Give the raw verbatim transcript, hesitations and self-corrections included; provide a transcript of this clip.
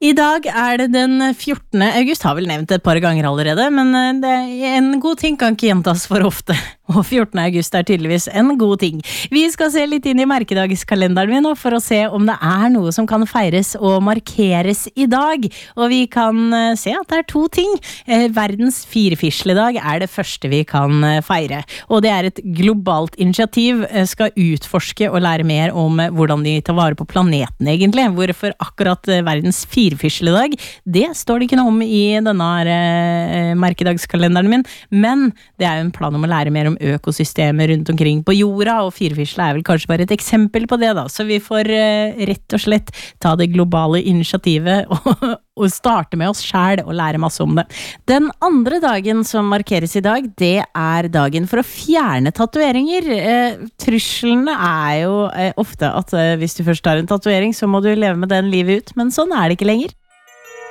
I dag er det den fjortende august, har vel nevnt et par ganger allerede, men det er en god ting kan ikke gjentas for ofte, og fjortende august er tydeligvis en god ting. Vi skal se litt inn i merkedagskalenderen min nå for å se om det er noe som kan feires og markeres i dag, og vi kan se at det er to ting. Verdens firefisledag er det første vi kan feire, og det er et globalt initiativ, skal utforske og lære mer om hvordan de tar vare på planeten egentlig, hvorfor akkurat verdens firefisledag, det står det ikke noe om i denne eh, merkedagskalenderen min, men det er jo en plan om å lære mer om økosystemer rundt omkring på jorda, og firefisle er vel kanskje bare et eksempel på det da, så vi får eh, rett og slett ta det globale initiativet og, og starte med oss selv og lære masse om det. Den andre dagen som markeres i dag, det er dagen for å fjerne tatoveringer. Eh, truslene er jo eh, ofte at eh, hvis du først har en tatovering, så må du leve med den livet ut, men sånn er det ikke lenger.